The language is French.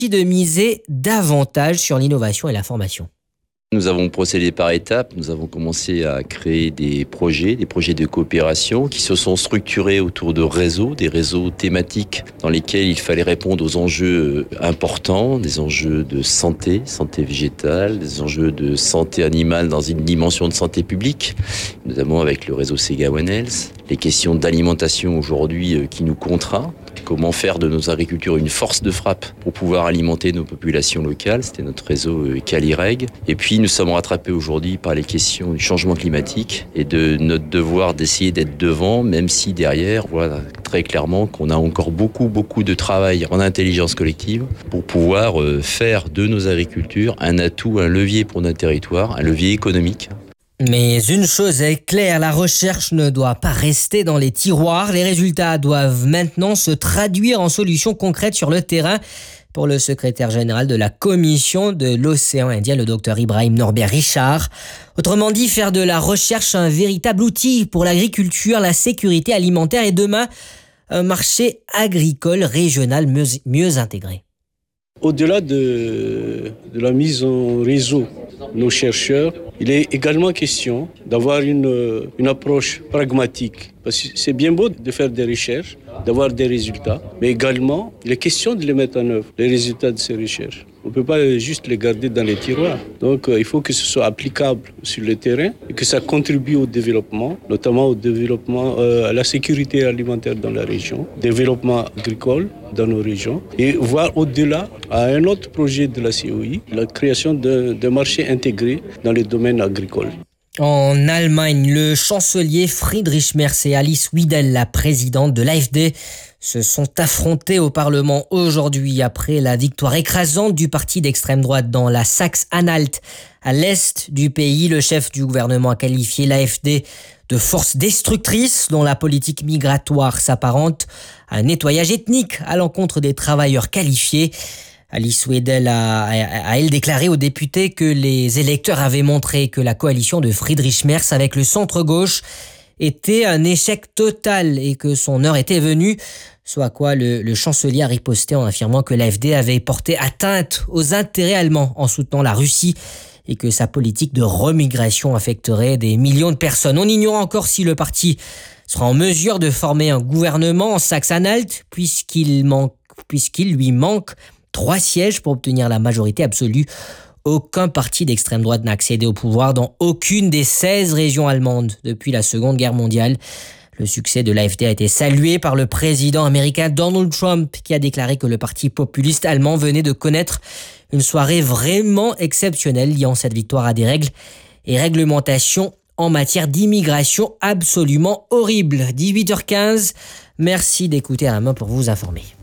de miser davantage sur l'innovation et la formation. Nous avons procédé par étapes. Nous avons commencé à créer des projets de coopération qui se sont structurés autour de réseaux, des réseaux thématiques dans lesquels il fallait répondre aux enjeux importants, des enjeux de santé végétale, des enjeux de santé animale dans une dimension de santé publique, notamment avec le réseau Sega One Health, les questions d'alimentation aujourd'hui qui nous contraint. Comment faire de nos agricultures une force de frappe pour pouvoir alimenter nos populations locales. C'était notre réseau Calireg. Et puis nous sommes rattrapés aujourd'hui par les questions du changement climatique et de notre devoir d'essayer d'être devant, même si derrière, on voit très clairement qu'on a encore beaucoup de travail en intelligence collective pour pouvoir faire de nos agricultures un atout, un levier pour notre territoire, un levier économique. Mais une chose est claire, la recherche ne doit pas rester dans les tiroirs. Les résultats doivent maintenant se traduire en solutions concrètes sur le terrain. Pour le secrétaire général de la Commission de l'océan Indien, le docteur Ibrahim Norbert Richard. Autrement dit, faire de la recherche un véritable outil pour l'agriculture, la sécurité alimentaire et demain, un marché agricole régional mieux intégré. Au-delà de la mise en réseau de nos chercheurs, il est également question d'avoir une approche pragmatique. Parce que c'est bien beau de faire des recherches, d'avoir des résultats, mais également, il est question de les mettre en œuvre, les résultats de ces recherches. On ne peut pas juste les garder dans les tiroirs. Donc, il faut que ce soit applicable sur le terrain et que ça contribue au développement, notamment au développement, à la sécurité alimentaire dans la région, développement agricole dans nos régions et voir au-delà à un autre projet de la COI, la création d'un marché intégré dans les domaines agricoles. En Allemagne, le chancelier Friedrich Merz et Alice Weidel, la présidente de l'AfD, se sont affrontés au Parlement aujourd'hui après la victoire écrasante du parti d'extrême droite dans la Saxe-Anhalt. À l'est du pays, le chef du gouvernement a qualifié l'AfD de force destructrice dont la politique migratoire s'apparente à un nettoyage ethnique à l'encontre des travailleurs qualifiés. Alice Weidel a elle déclaré aux députés que les électeurs avaient montré que la coalition de Friedrich Merz avec le centre-gauche était un échec total et que son heure était venue. Soit à quoi le chancelier a riposté en affirmant que l'AfD avait porté atteinte aux intérêts allemands en soutenant la Russie et que sa politique de remigration affecterait des millions de personnes. On ignore encore si le parti sera en mesure de former un gouvernement en Saxe-Anhalt puisqu'il lui manque 3 sièges pour obtenir la majorité absolue. Aucun parti d'extrême droite n'a accédé au pouvoir dans aucune des 16 régions allemandes depuis la Seconde Guerre mondiale. Le succès de l'AfD a été salué par le président américain Donald Trump qui a déclaré que le parti populiste allemand venait de connaître une soirée vraiment exceptionnelle liant cette victoire à des règles et réglementations en matière d'immigration absolument horribles. 18h15, merci d'écouter un main pour vous informer.